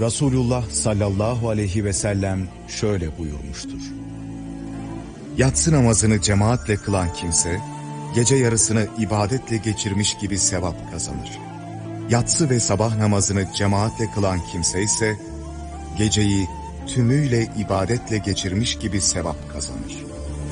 Resulullah sallallahu aleyhi ve sellem şöyle buyurmuştur. Yatsı namazını cemaatle kılan kimse, gece yarısını ibadetle geçirmiş gibi sevap kazanır. Yatsı ve sabah namazını cemaatle kılan kimse ise, geceyi tümüyle ibadetle geçirmiş gibi sevap kazanır.